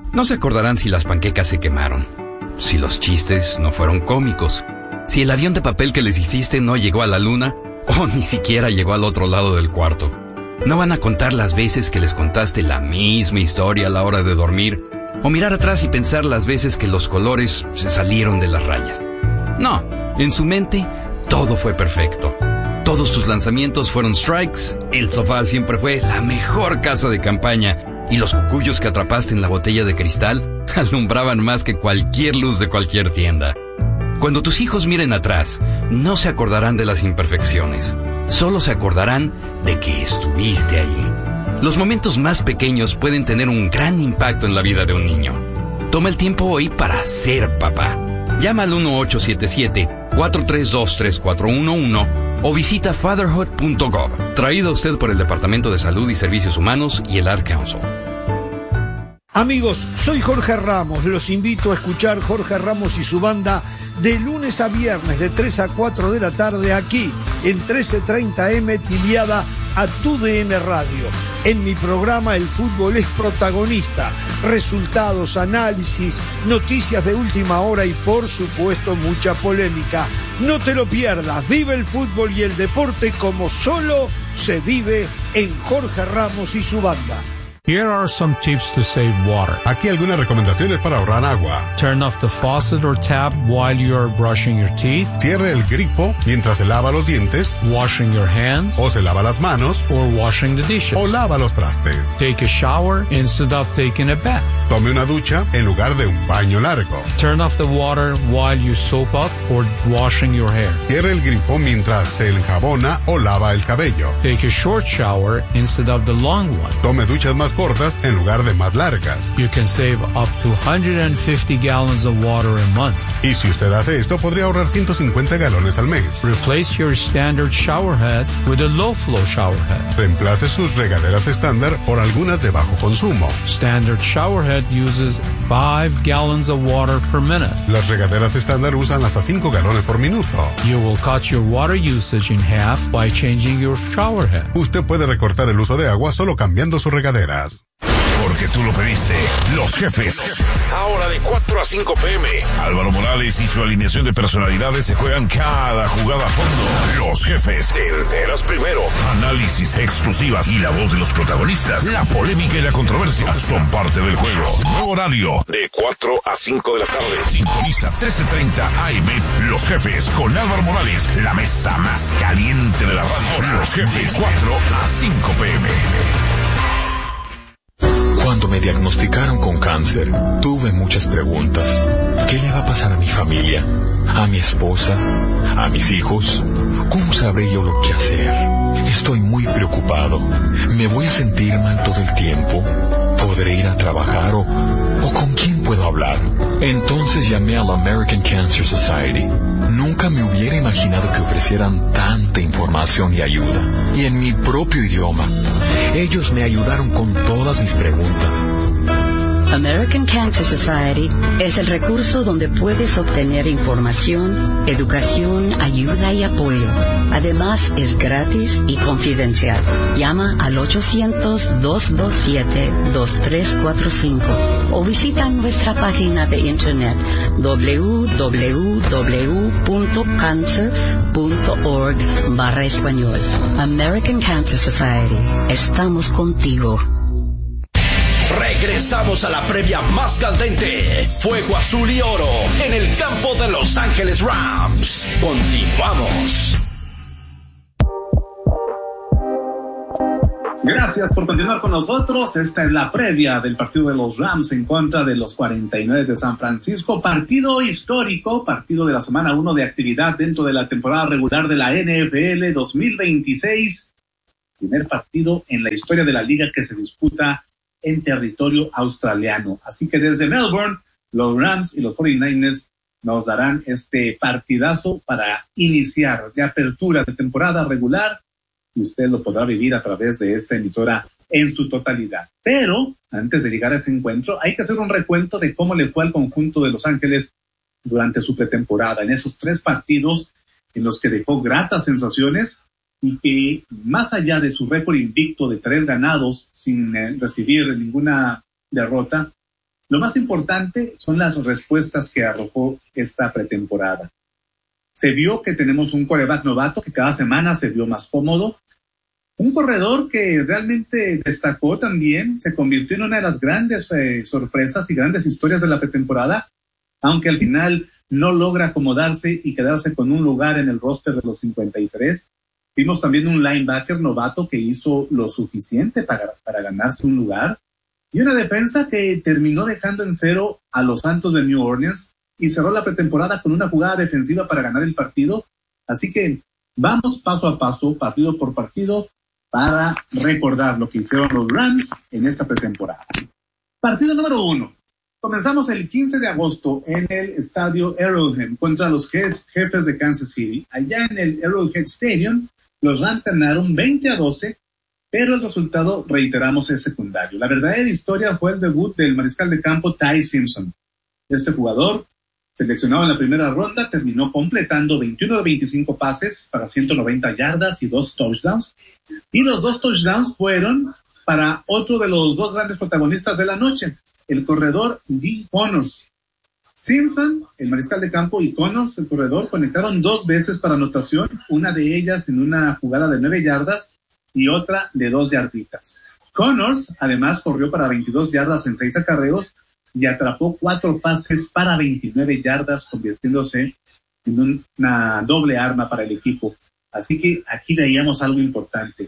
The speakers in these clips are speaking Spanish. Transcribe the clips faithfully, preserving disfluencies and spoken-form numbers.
No se acordarán si las panquecas se quemaron, si los chistes no fueron cómicos, si el avión de papel que les hiciste no llegó a la luna o ni siquiera llegó al otro lado del cuarto. No van a contar las veces que les contaste la misma historia a la hora de dormir o mirar atrás y pensar las veces que los colores se salieron de las rayas. No, en su mente todo fue perfecto. Todos tus lanzamientos fueron strikes, el sofá siempre fue la mejor casa de campaña y los cucuyos que atrapaste en la botella de cristal alumbraban más que cualquier luz de cualquier tienda. Cuando tus hijos miren atrás, no se acordarán de las imperfecciones, solo se acordarán de que estuviste allí. Los momentos más pequeños pueden tener un gran impacto en la vida de un niño. Toma el tiempo hoy para ser papá. Llama al uno ocho siete siete, cuatro tres dos, tres cuatro uno uno o visita fatherhood punto gov. Traído a usted por el Departamento de Salud y Servicios Humanos y el Ad Council. Amigos, soy Jorge Ramos. Los invito a escuchar Jorge Ramos y su banda de lunes a viernes de tres a cuatro de la tarde aquí en trece treinta eme afiliada a Tu D N Radio. En mi programa el fútbol es protagonista. Resultados, análisis, noticias de última hora y por supuesto mucha polémica. No te lo pierdas. Vive el fútbol y el deporte como solo se vive en Jorge Ramos y su banda. Here are some tips to save water. Aquí algunas recomendaciones para ahorrar agua. Turn off the faucet or tap while you are brushing your teeth. Cierre el grifo mientras se lava los dientes. Washing your hands. O se lava las manos. Or washing the dishes. O lava los trastes. Take a shower instead of taking a bath. Tome una ducha en lugar de un baño largo. Turn off the water while you soap up or washing your hair. Cierre el grifo mientras se enjabona o lava el cabello. Take a short shower instead of the long one. Tome duchas más cortas en lugar de más largas. You can save up to one hundred fifty gallons of water a month. Y si usted hace esto, podría ahorrar ciento cincuenta galones al mes. Replace your standard shower head with a low flow shower head. Reemplace sus regaderas estándar por algunas de bajo consumo. Standard shower head uses five gallons of water per minute. Las regaderas estándar usan hasta cinco galones por minuto. You will cut your water usage in half by changing your shower head. Usted puede recortar el uso de agua solo cambiando sus regaderas. Porque tú lo pediste. Los Jefes. Ahora de cuatro a cinco pe eme. Álvaro Morales y su alineación de personalidades se juegan cada jugada a fondo. Los Jefes. Te enteras primero. Análisis, exclusivas y la voz de los protagonistas. La polémica y la controversia son parte del juego. Nuevo horario de cuatro a cinco de la tarde. Sintoniza trece treinta a eme. Los Jefes con Álvaro Morales. La mesa más caliente de la radio. Los Jefes. cuatro a cinco pe eme. Cuando me diagnosticaron con cáncer, tuve muchas preguntas. ¿Qué le va a pasar a mi familia? ¿A mi esposa? ¿A mis hijos? ¿Cómo sabré yo lo que hacer? Estoy muy preocupado. ¿Me voy a sentir mal todo el tiempo? ¿Podré ir a trabajar o, o con quién puedo hablar? Entonces llamé a la American Cancer Society. Nunca me hubiera imaginado que ofrecieran tanta información y ayuda. Y en mi propio idioma. Ellos me ayudaron con todas mis preguntas. American Cancer Society es el recurso donde puedes obtener información, educación, ayuda y apoyo. Además, es gratis y confidencial. Llama al ochocientos, dos dos siete, dos tres cuatro cinco o visita nuestra página de internet doble u doble u doble u punto cancer punto org barra español. American Cancer Society. Estamos contigo. Regresamos a la previa más candente. Fuego azul y oro en el campo de Los Ángeles Rams. Continuamos. Gracias por continuar con nosotros. Esta es la previa del partido de los Rams en contra de los cuarenta y nueve de San Francisco. Partido histórico, partido de la semana uno de actividad dentro de la temporada regular de la N F L dos mil veintiséis. Primer partido en la historia de la liga que se disputa en territorio australiano. Así que desde Melbourne, los Rams y los cuarenta y nueve ers nos darán este partidazo para iniciar de apertura de temporada regular y usted lo podrá vivir a través de esta emisora en su totalidad. Pero antes de llegar a ese encuentro hay que hacer un recuento de cómo le fue al conjunto de Los Ángeles durante su pretemporada en esos tres partidos en los que dejó gratas sensaciones y que más allá de su récord invicto de tres ganados sin eh, recibir ninguna derrota, Lo más importante son las respuestas que arrojó esta pretemporada. Se vio que tenemos un quarterback novato que cada semana se vio más cómodo. Un corredor que realmente destacó también, se convirtió en una de las grandes eh, sorpresas y grandes historias de la pretemporada, aunque al final no logra acomodarse y quedarse con un lugar en el roster de los cincuenta y tres. Vimos también un linebacker novato que hizo lo suficiente para, para ganarse un lugar. Y una defensa que terminó dejando en cero a los Santos de New Orleans y cerró la pretemporada con una jugada defensiva para ganar el partido. Así que vamos paso a paso, partido por partido, para recordar lo que hicieron los Rams en esta pretemporada. Partido número uno. Comenzamos el quince de agosto en el estadio Arrowhead contra los Jefes de Kansas City. Allá en el Arrowhead Stadium, los Rams ganaron veinte a doce, pero el resultado, reiteramos, es secundario. La verdadera historia fue el debut del mariscal de campo Ty Simpson. Este jugador, seleccionado en la primera ronda, terminó completando veintiuno de veinticinco pases para ciento noventa yardas y dos touchdowns. Y los dos touchdowns fueron para otro de los dos grandes protagonistas de la noche, el corredor Dean Connors. Simpson, el mariscal de campo, y Connors, el corredor, conectaron dos veces para anotación, una de ellas en una jugada de nueve yardas y otra de dos yarditas. Connors, además, corrió para veintidós yardas en seis acarreos y atrapó cuatro pases para veintinueve yardas, convirtiéndose en una doble arma para el equipo. Así que aquí veíamos algo importante.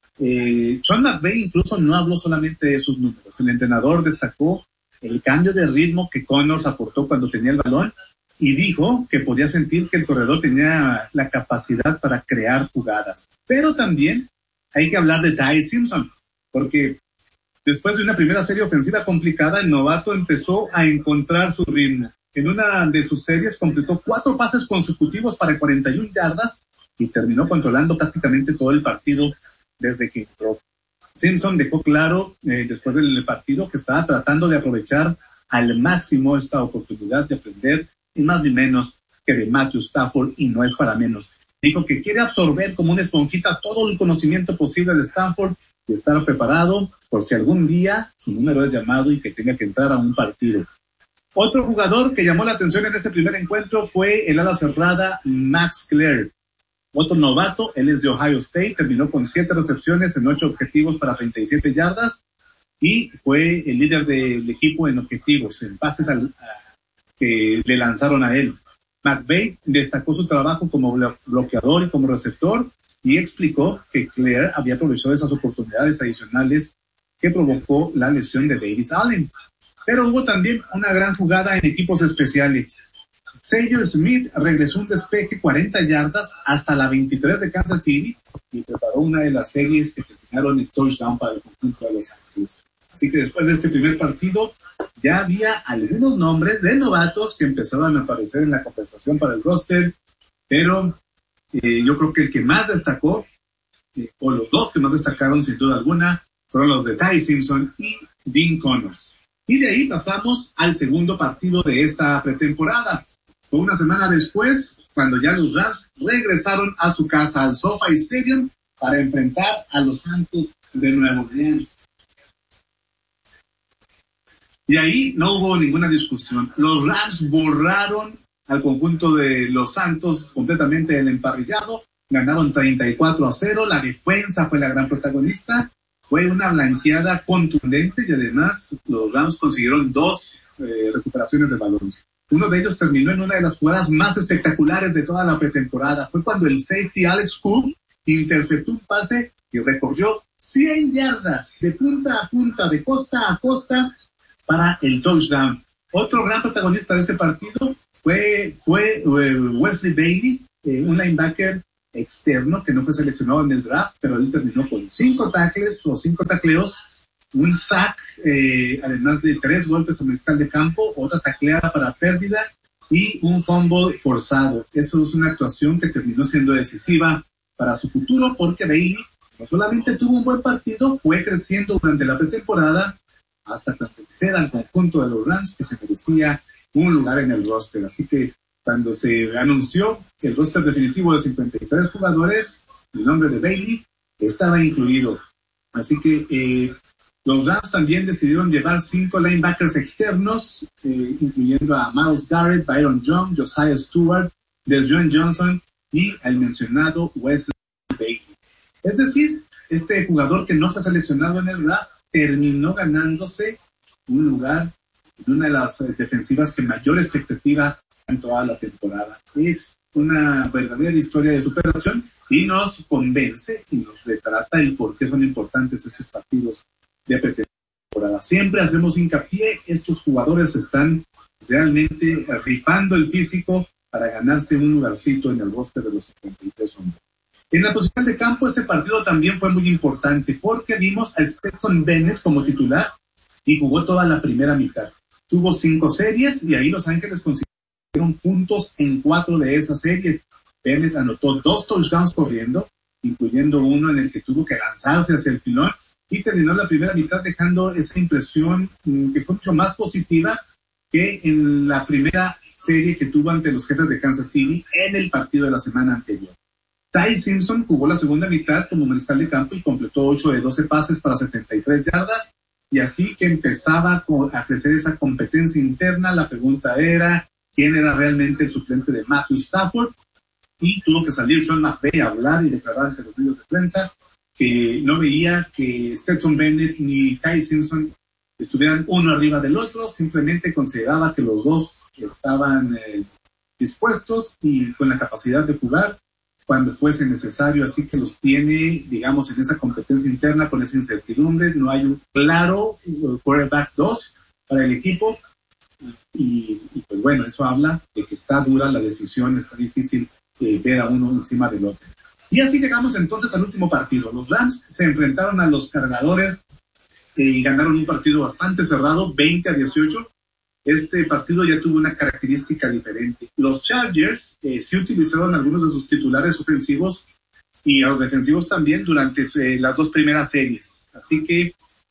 Eh, Sean McVay incluso no habló solamente de sus números. El entrenador destacó el cambio de ritmo que Connors aportó cuando tenía el balón y dijo que podía sentir que el corredor tenía la capacidad para crear jugadas. Pero también hay que hablar de Ty Simpson, porque después de una primera serie ofensiva complicada, el novato empezó a encontrar su ritmo. En una de sus series completó cuatro pases consecutivos para cuarenta y una yardas y terminó controlando prácticamente todo el partido desde que entró. Simpson dejó claro eh, después del partido que estaba tratando de aprovechar al máximo esta oportunidad de aprender, y más ni menos que de Matthew Stafford, y no es para menos. Dijo que quiere absorber como una esponjita todo el conocimiento posible de Stafford y estar preparado por si algún día su número es llamado y que tenga que entrar a un partido. Otro jugador que llamó la atención en ese primer encuentro fue el ala cerrada Max Clare. Otro novato, él es de Ohio State, terminó con siete recepciones en ocho objetivos para treinta y siete yardas y fue el líder del equipo en objetivos, en pases al, a, que le lanzaron a él. McVay destacó su trabajo como bloqueador y como receptor y explicó que Clare había aprovechado esas oportunidades adicionales que provocó la lesión de Davis Allen. Pero hubo también una gran jugada en equipos especiales. Zaire Smith regresó un despeje cuarenta yardas hasta la veintitrés de Kansas City y preparó una de las series que terminaron en touchdown para el conjunto de Los Ángeles. Así que después de este primer partido ya había algunos nombres de novatos que empezaban a aparecer en la conversación para el roster, pero eh, yo creo que el que más destacó, eh, o los dos que más destacaron sin duda alguna, fueron los de Ty Simpson y Dean Connors. Y de ahí pasamos al segundo partido de esta pretemporada. Fue una semana después, cuando ya los Rams regresaron a su casa, al SoFi Stadium, para enfrentar a los Santos de Nueva Orleans. Y ahí no hubo ninguna discusión. Los Rams borraron al conjunto de los Santos completamente del emparrillado. Ganaron treinta y cuatro a cero. La defensa fue la gran protagonista. Fue una blanqueada contundente y además los Rams consiguieron dos eh, recuperaciones de balones. Uno de ellos terminó en una de las jugadas más espectaculares de toda la pretemporada. Fue cuando el safety Alex Cook interceptó un pase y recorrió cien yardas de punta a punta, de costa a costa, para el touchdown. Otro gran protagonista de este partido fue, fue Wesley Bailey, eh, un linebacker externo que no fue seleccionado en el draft, pero él terminó con cinco tackles o cinco tacleos, un sack, eh, además de tres golpes al mariscal de campo, otra tacleada para pérdida y un fumble forzado. Eso es una actuación que terminó siendo decisiva para su futuro, porque Bailey no solamente tuvo un buen partido, fue creciendo durante la pretemporada hasta convencer al conjunto de los Rams que se merecía un lugar en el roster. Así que cuando se anunció el roster definitivo de cincuenta y tres jugadores, el nombre de Bailey estaba incluido. Así que eh, Los Rams también decidieron llevar cinco linebackers externos, eh, incluyendo a Myles Garrett, Byron Young, Josiah Stewart, Deshaun Johnson y el mencionado Wesley Bailey. Es decir, este jugador que no fue seleccionado en el draft terminó ganándose un lugar en una de las defensivas que mayor expectativa en toda la temporada. Es una verdadera historia de superación y nos convence y nos retrata el por qué son importantes estos partidos de pretemporada. Siempre hacemos hincapié, estos jugadores están realmente rifando el físico para ganarse un lugarcito en el roster de los cincuenta y tres hombres. En la posición de campo, este partido también fue muy importante porque vimos a Stetson Bennett como titular y jugó toda la primera mitad. Tuvo cinco series y ahí Los Ángeles consiguieron puntos en cuatro de esas series. Bennett anotó dos touchdowns corriendo, incluyendo uno en el que tuvo que lanzarse hacia el pilón, y terminó la primera mitad dejando esa impresión mmm, que fue mucho más positiva que en la primera serie que tuvo ante los Jefes de Kansas City en el partido de la semana anterior. Ty Simpson jugó la segunda mitad como mariscal de campo y completó ocho de doce pases para setenta y tres yardas, y así que empezaba a crecer esa competencia interna. La pregunta era quién era realmente el suplente de Matthew Stafford, y tuvo que salir Sean McVay a hablar y declarar ante los medios de prensa que no veía que Stetson Bennett ni Ty Simpson estuvieran uno arriba del otro, simplemente consideraba que los dos estaban eh, dispuestos y con la capacidad de jugar cuando fuese necesario, así que los tiene, digamos, en esa competencia interna con esa incertidumbre. No hay un claro quarterback dos para el equipo y, y pues bueno, eso habla de que está dura la decisión, está difícil eh, ver a uno encima del otro. Y así llegamos entonces al último partido. Los Rams se enfrentaron a los Cargadores eh, y ganaron un partido bastante cerrado, veinte a dieciocho. Este partido ya tuvo una característica diferente. Los Chargers eh, sí utilizaron algunos de sus titulares ofensivos y a los defensivos también durante eh, las dos primeras series. Así que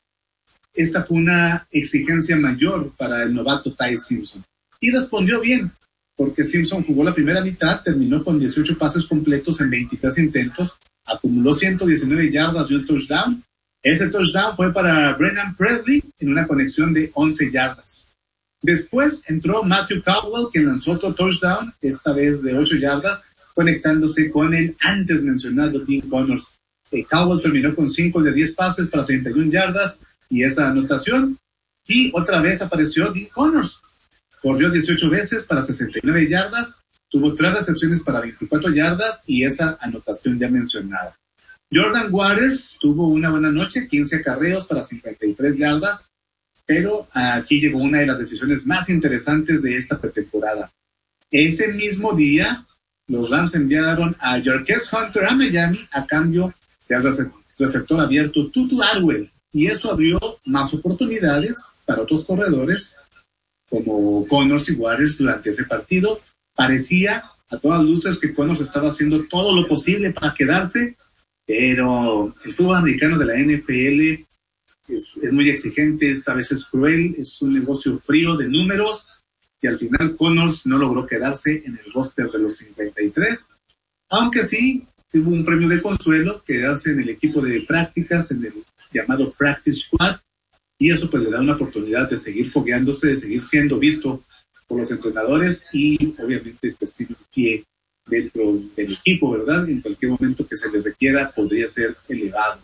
esta fue una exigencia mayor para el novato Ty Simpson. Y respondió bien, porque Simpson jugó la primera mitad, terminó con dieciocho pases completos en veintitrés intentos, acumuló ciento diecinueve yardas y un touchdown. Ese touchdown fue para Brennan Presley en una conexión de once yardas. Después entró Matthew Caldwell, que lanzó otro touchdown, esta vez de ocho yardas, conectándose con el antes mencionado Dean Connors. Eh, Caldwell terminó con cinco de diez pases para treinta y una yardas y esa anotación. Y otra vez apareció Dean Connors. Corrió dieciocho veces para sesenta y nueve yardas, tuvo tres recepciones para veinticuatro yardas y esa anotación ya mencionada. Jordan Waters tuvo una buena noche, quince acarreos para cincuenta y tres yardas, pero aquí llegó una de las decisiones más interesantes de esta pretemporada. Ese mismo día, los Rams enviaron a Jarquez Hunter a Miami a cambio del receptor abierto Tutu Atwell, y eso abrió más oportunidades para otros corredores como Connors y Waters durante ese partido. Parecía a todas luces que Connors estaba haciendo todo lo posible para quedarse, pero el fútbol americano de la N F L es, es muy exigente, es a veces cruel, es un negocio frío de números, y al final Connors no logró quedarse en el roster de los cincuenta y tres, aunque sí tuvo un premio de consuelo, quedarse en el equipo de prácticas, en el llamado Practice Squad, y eso pues le da una oportunidad de seguir fogueándose, de seguir siendo visto por los entrenadores y obviamente pues tiene un pie dentro del equipo, ¿verdad? En cualquier momento que se le requiera podría ser elevado.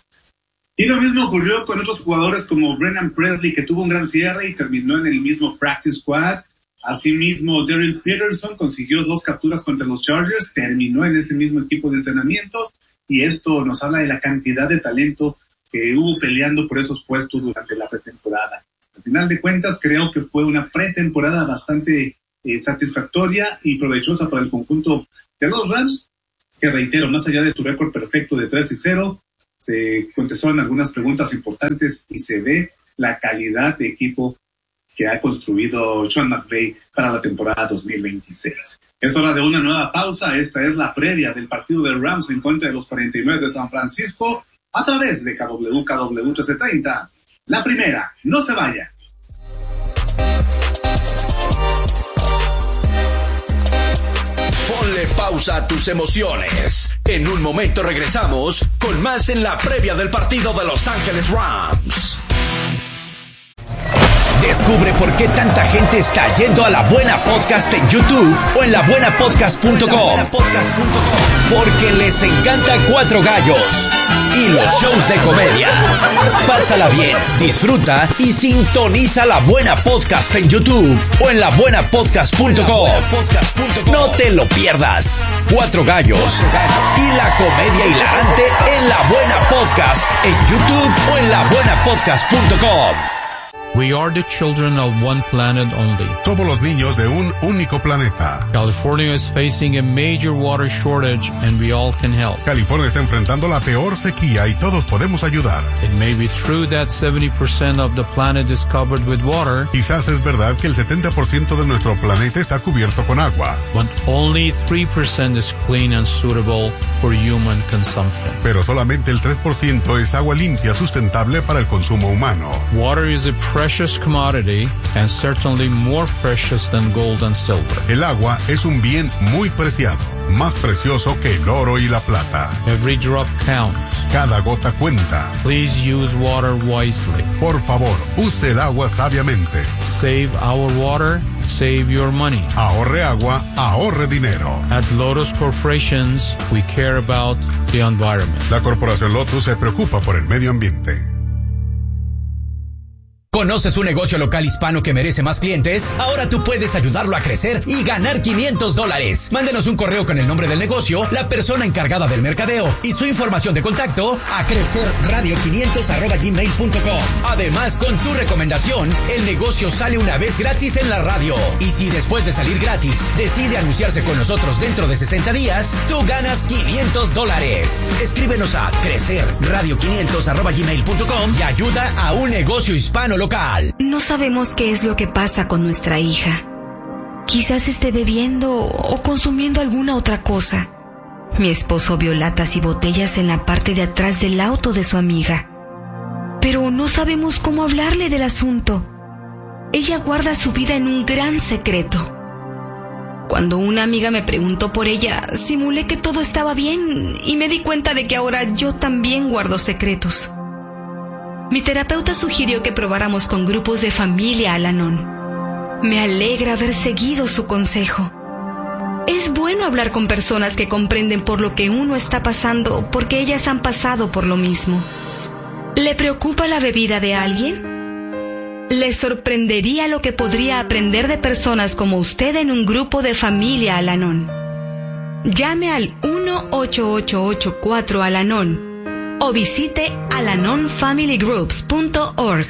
Y lo mismo ocurrió con otros jugadores como Brennan Presley, que tuvo un gran cierre y terminó en el mismo Practice Squad. Asimismo, Daryl Peterson consiguió dos capturas contra los Chargers, terminó en ese mismo equipo de entrenamiento, y esto nos habla de la cantidad de talento que hubo peleando por esos puestos durante la pretemporada. Al final de cuentas, creo que fue una pretemporada bastante eh, satisfactoria y provechosa para el conjunto de los Rams, que reitero, más allá de su récord perfecto de tres y cero, se contestaron algunas preguntas importantes y se ve la calidad de equipo que ha construido Sean McVay para la temporada dos mil veintiséis. Es hora de una nueva pausa. Esta es la previa del partido de Rams en contra de los cuarenta y nueve de San Francisco a través de K W K W trece treinta. La primera, no se vaya. Ponle pausa a tus emociones. En un momento regresamos con más en la previa del partido de Los Ángeles Rams. Descubre por qué tanta gente está yendo a La Buena Podcast en YouTube o en la buena podcast punto com. Porque les encanta Cuatro Gallos y los shows de comedia. Pásala bien, disfruta y sintoniza La Buena Podcast en YouTube o en la buena podcast punto com. No te lo pierdas. Cuatro Gallos y la comedia hilarante en La Buena Podcast en YouTube o en la buena podcast punto com. We are the children of one planet only. Somos los niños de un único planeta. California is facing a major water shortage and we all can help. California está enfrentando la peor sequía y todos podemos ayudar. It may be true that seventy percent of the planet is covered with water. Quizás es verdad que el setenta por ciento de nuestro planeta está cubierto con agua. But only three percent is clean and suitable for human consumption. Pero solamente el tres por ciento es agua limpia sustentable para el consumo humano. Water is a precious commodity and certainly more precious than gold and silver. El agua es un bien muy preciado, más precioso que el oro y la plata. Every drop counts. Cada gota cuenta. Please use water wisely. Por favor, use el agua sabiamente. Save our water, save your money. Ahorre agua, ahorre dinero. At Lotus Corporations, we care about the environment. La Corporación Lotus se preocupa por el medio ambiente. ¿Conoces un negocio local hispano que merece más clientes? Ahora tú puedes ayudarlo a crecer y ganar quinientos dólares. Mándenos un correo con el nombre del negocio, la persona encargada del mercadeo y su información de contacto a crecerradio quinientos arroba gmail punto com. Además, con tu recomendación, el negocio sale una vez gratis en la radio. Y si después de salir gratis decide anunciarse con nosotros dentro de sesenta días, tú ganas quinientos dólares. Escríbenos a crecerradio quinientos arroba gmail punto com y ayuda a un negocio hispano local. No sabemos qué es lo que pasa con nuestra hija. Quizás esté bebiendo o consumiendo alguna otra cosa. Mi esposo vio latas y botellas en la parte de atrás del auto de su amiga. Pero no sabemos cómo hablarle del asunto. Ella guarda su vida en un gran secreto. Cuando una amiga me preguntó por ella, simulé que todo estaba bien y me di cuenta de que ahora yo también guardo secretos. Mi terapeuta sugirió que probáramos con grupos de familia Al-Anon. Me alegra haber seguido su consejo. Es bueno hablar con personas que comprenden por lo que uno está pasando porque ellas han pasado por lo mismo. ¿Le preocupa la bebida de alguien? ¿Le sorprendería lo que podría aprender de personas como usted en un grupo de familia Al-Anon? Llame al uno ocho ocho ocho cuatro Al-Anon o visite alanon family groups punto org.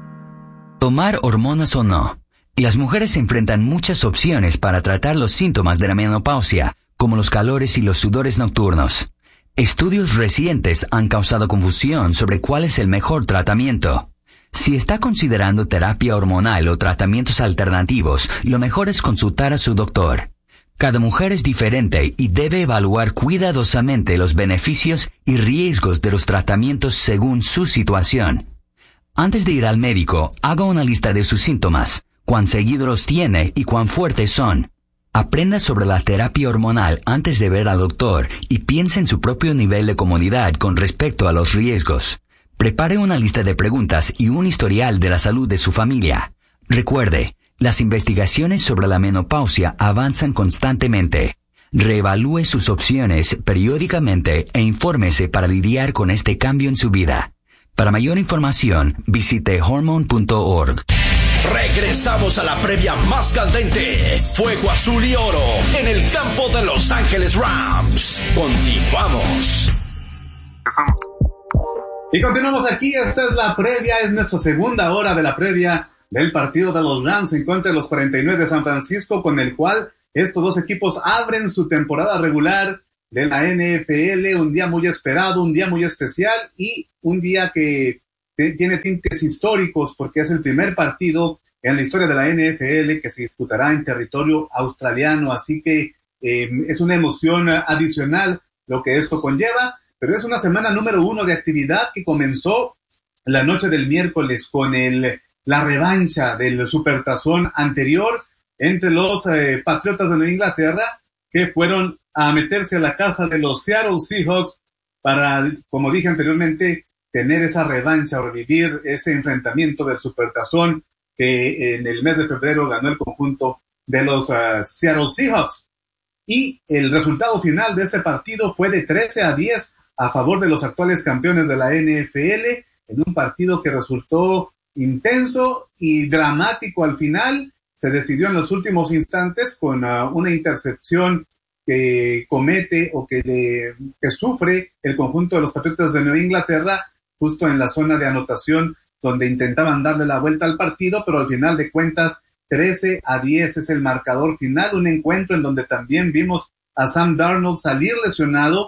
Tomar hormonas o no. Las mujeres enfrentan muchas opciones para tratar los síntomas de la menopausia, como los calores y los sudores nocturnos. Estudios recientes han causado confusión sobre cuál es el mejor tratamiento. Si está considerando terapia hormonal o tratamientos alternativos, lo mejor es consultar a su doctor. Cada mujer es diferente y debe evaluar cuidadosamente los beneficios y riesgos de los tratamientos según su situación. Antes de ir al médico, haga una lista de sus síntomas, cuán seguido los tiene y cuán fuertes son. Aprenda sobre la terapia hormonal antes de ver al doctor y piense en su propio nivel de comodidad con respecto a los riesgos. Prepare una lista de preguntas y un historial de la salud de su familia. Recuerde, las investigaciones sobre la menopausia avanzan constantemente. Reevalúe sus opciones periódicamente e infórmese para lidiar con este cambio en su vida. Para mayor información, visite hormone punto org. Regresamos a la previa más candente. Fuego azul y oro en el campo de Los Ángeles Rams. Continuamos. Y continuamos aquí. Esta es la previa, es nuestra segunda hora de la previa del partido de los Rams en contra de los cuarenta y nueve de San Francisco, con el cual estos dos equipos abren su temporada regular de la N F L. Un día muy esperado, un día muy especial y un día que tiene tintes históricos porque es el primer partido en la historia de la N F L que se disputará en territorio australiano. Así que eh, es una emoción adicional lo que esto conlleva, pero es una semana número uno de actividad que comenzó la noche del miércoles con el la revancha del supertazón anterior entre los eh, Patriotas de Nueva Inglaterra, que fueron a meterse a la casa de los Seattle Seahawks para, como dije anteriormente, tener esa revancha o revivir ese enfrentamiento del supertazón que en el mes de febrero ganó el conjunto de los uh, Seattle Seahawks. Y el resultado final de este partido fue de trece a diez a favor de los actuales campeones de la N F L, en un partido que resultó intenso y dramático al final. Se decidió en los últimos instantes con uh, una intercepción que comete o que, le, que sufre el conjunto de los Patriotas de Nueva Inglaterra, justo en la zona de anotación donde intentaban darle la vuelta al partido, pero al final de cuentas trece a diez es el marcador final, un encuentro en donde también vimos a Sam Darnold salir lesionado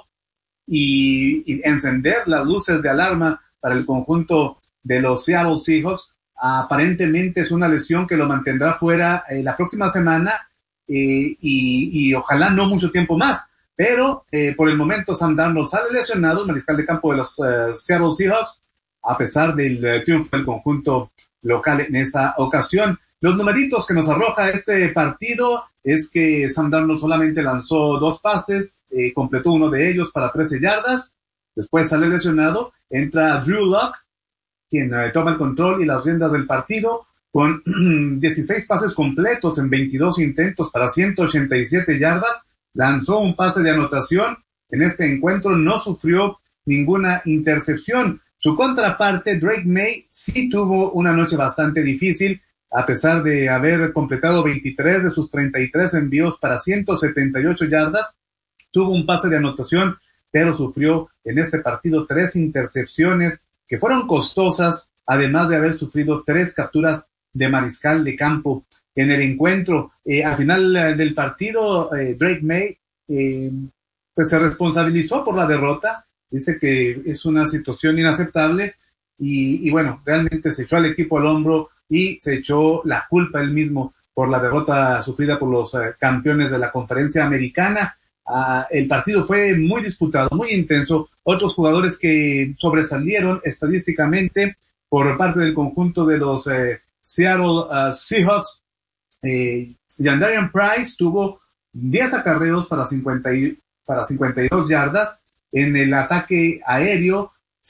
y, y encender las luces de alarma para el conjunto de los Seattle Seahawks. Aparentemente es una lesión que lo mantendrá fuera eh, la próxima semana eh, y, y ojalá no mucho tiempo más, pero eh, por el momento Sam Darnold sale lesionado, el mariscal de campo de los uh, Seattle Seahawks, a pesar del uh, triunfo del conjunto local en esa ocasión. Los numeritos que nos arroja este partido es que Sam Darnold solamente lanzó dos pases, eh, completó uno de ellos para trece yardas, después sale lesionado, entra Drew Lock, quien eh, toma el control y las riendas del partido, con dieciséis pases completos en veintidós intentos para ciento ochenta y siete yardas, lanzó un pase de anotación, en este encuentro no sufrió ninguna intercepción. Su contraparte, Drake May, sí tuvo una noche bastante difícil, a pesar de haber completado veintitrés de sus treinta y tres envíos para ciento setenta y ocho yardas, tuvo un pase de anotación, pero sufrió en este partido tres intercepciones que fueron costosas, además de haber sufrido tres capturas de mariscal de campo en el encuentro. Eh, al final eh, del partido, eh, Drake May eh, pues se responsabilizó por la derrota, dice que es una situación inaceptable y, y bueno, realmente se echó al equipo al hombro y se echó la culpa él mismo por la derrota sufrida por los eh, campeones de la conferencia americana. Uh, el partido fue muy disputado, muy intenso. Otros jugadores que sobresalieron estadísticamente por parte del conjunto de los eh, Seattle uh, Seahawks. Eh, Yandarian Price tuvo diez acarreos para, cincuenta y, para cincuenta y dos yardas. En el ataque aéreo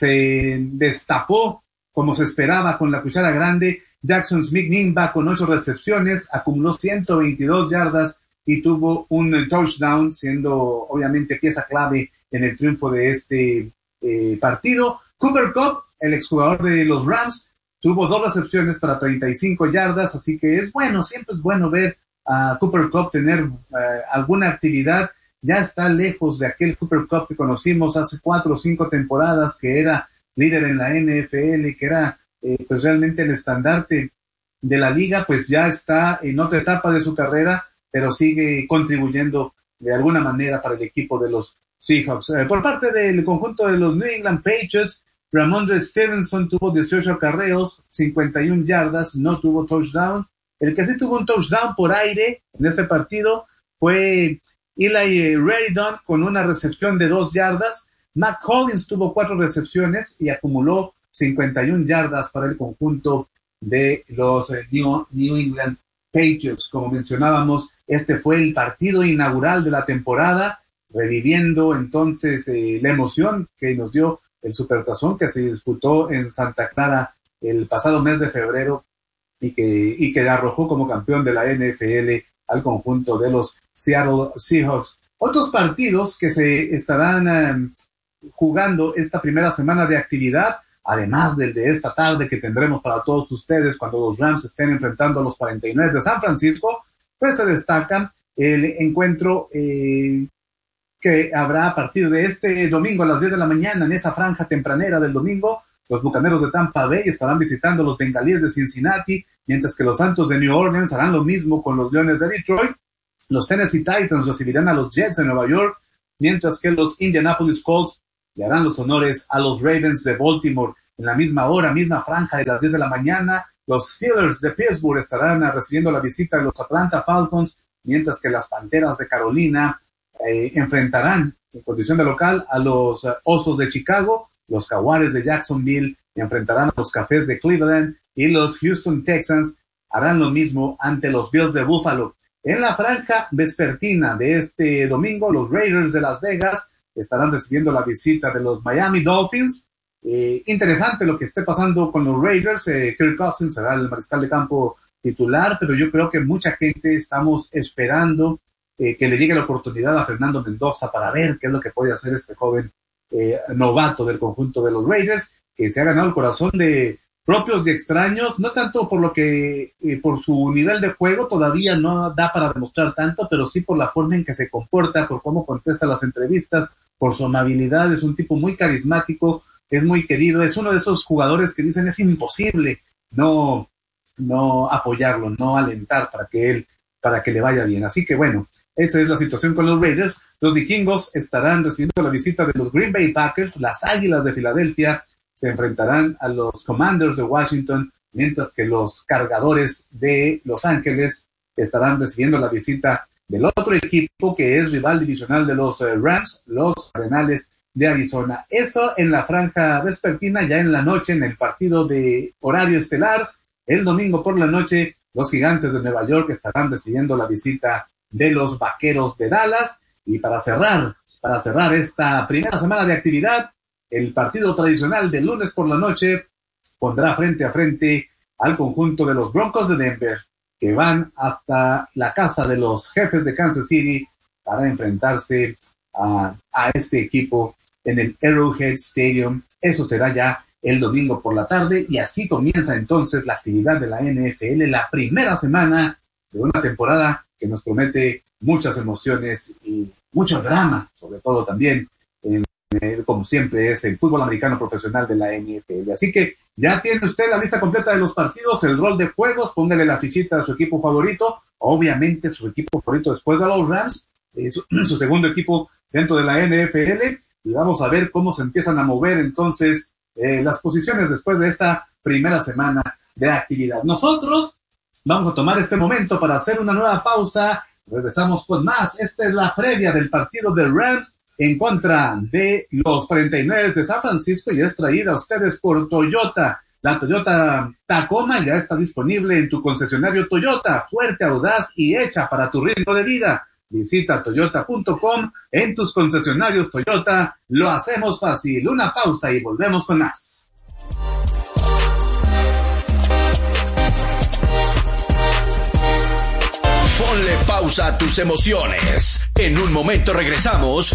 se destapó como se esperaba con la cuchara grande. Jackson Smith-Njigba con ocho recepciones, acumuló ciento veintidós yardas y tuvo un touchdown, siendo obviamente pieza clave en el triunfo de este eh, partido. Cooper Kupp, el exjugador de los Rams, tuvo dos recepciones para treinta y cinco yardas, así que es bueno, siempre es bueno ver a Cooper Kupp tener eh, alguna actividad. Ya está lejos de aquel Cooper Kupp que conocimos hace cuatro o cinco temporadas, que era líder en la N F L, que era eh, pues realmente el estandarte de la liga, pues ya está en otra etapa de su carrera, pero sigue contribuyendo de alguna manera para el equipo de los Seahawks. Eh, por parte del conjunto de los New England Patriots, Ramondre Stevenson tuvo dieciocho acarreos, cincuenta y una yardas, no tuvo touchdown. El que sí tuvo un touchdown por aire en este partido fue Eli Raridon con una recepción de dos yardas. Matt Collins tuvo cuatro recepciones y acumuló cincuenta y una yardas para el conjunto de los eh, New, New England Patriots. Como mencionábamos, este fue el partido inaugural de la temporada, reviviendo entonces eh, la emoción que nos dio el Supertazón que se disputó en Santa Clara el pasado mes de febrero y que, y que arrojó como campeón de la N F L al conjunto de los Seattle Seahawks. Otros partidos que se estarán eh, jugando esta primera semana de actividad, además del de esta tarde que tendremos para todos ustedes cuando los Rams estén enfrentando a los cuarenta y nueve de San Francisco, pues se destacan el encuentro eh, que habrá a partir de este domingo a las diez de la mañana en esa franja tempranera del domingo. Los Bucaneros de Tampa Bay estarán visitando a los Bengalíes de Cincinnati, mientras que los Santos de New Orleans harán lo mismo con los Leones de Detroit. Los Tennessee Titans recibirán a los Jets de Nueva York, mientras que los Indianapolis Colts le harán los honores a los Ravens de Baltimore. En la misma hora, misma franja de las diez de la mañana, los Steelers de Pittsburgh estarán recibiendo la visita de los Atlanta Falcons, mientras que las Panteras de Carolina eh, enfrentarán en condición de local a los uh, Osos de Chicago. Los Jaguares de Jacksonville enfrentarán a los Cafés de Cleveland y los Houston Texans harán lo mismo ante los Bills de Buffalo. En la franja vespertina de este domingo, los Raiders de Las Vegas estarán recibiendo la visita de los Miami Dolphins, Eh, interesante lo que esté pasando con los Raiders. eh, Kirk Cousins será el mariscal de campo titular, pero yo creo que mucha gente estamos esperando eh, que le llegue la oportunidad a Fernando Mendoza para ver qué es lo que puede hacer este joven eh, novato del conjunto de los Raiders, que se ha ganado el corazón de propios y extraños, no tanto por lo que, eh, por su nivel de juego, todavía no da para demostrar tanto, pero sí por la forma en que se comporta, por cómo contesta las entrevistas, por su amabilidad. Es un tipo muy carismático, es muy querido, es uno de esos jugadores que dicen es imposible no, no apoyarlo, no alentar para que él, para que le vaya bien. Así que bueno, esa es la situación con los Raiders. Los vikingos estarán recibiendo la visita de los Green Bay Packers. Las Águilas de Filadelfia se enfrentarán a los Commanders de Washington, mientras que los Cargadores de Los Ángeles estarán recibiendo la visita del otro equipo que es rival divisional de los eh, Rams, los Cardenales de Arizona. Eso en la franja vespertina. Ya en la noche, en el partido de horario estelar, el domingo por la noche, los Gigantes de Nueva York estarán recibiendo la visita de los Vaqueros de Dallas. Y para cerrar, para cerrar esta primera semana de actividad, el partido tradicional del lunes por la noche pondrá frente a frente al conjunto de los Broncos de Denver, que van hasta la casa de los Jefes de Kansas City para enfrentarse a, a este equipo en el Arrowhead Stadium. Eso será ya el domingo por la tarde, y así comienza entonces la actividad de la N F L, la primera semana de una temporada que nos promete muchas emociones y mucho drama, sobre todo también en como siempre es el fútbol americano profesional de la N F L. Así que ya tiene usted la lista completa de los partidos, el rol de juegos, póngale la fichita a su equipo favorito, obviamente su equipo favorito después de los Rams, eh, su, su segundo equipo dentro de la N F L, y vamos a ver cómo se empiezan a mover entonces eh, las posiciones después de esta primera semana de actividad. Nosotros vamos a tomar este momento para hacer una nueva pausa, regresamos con más. Esta es la previa del partido de Rams en contra de los cuarenta y nueve de San Francisco, y es traída a ustedes por Toyota. La Toyota Tacoma ya está disponible en tu concesionario Toyota, fuerte, audaz y hecha para tu ritmo de vida. Visita toyota punto com en tus concesionarios Toyota. Lo hacemos fácil. Una pausa y volvemos con más. Ponle pausa a tus emociones. En un momento regresamos